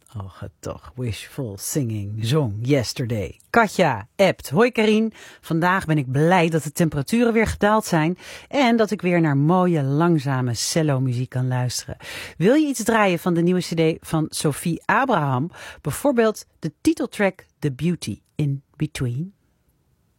Och, toch. Wishful singing, zong yesterday. Katja appt. Hoi Karien, vandaag ben ik blij dat de temperaturen weer gedaald zijn en dat ik weer naar mooie, langzame cello-muziek kan luisteren. Wil je iets draaien van de nieuwe cd van Sophie Abraham? Bijvoorbeeld de titeltrack The Beauty in Between?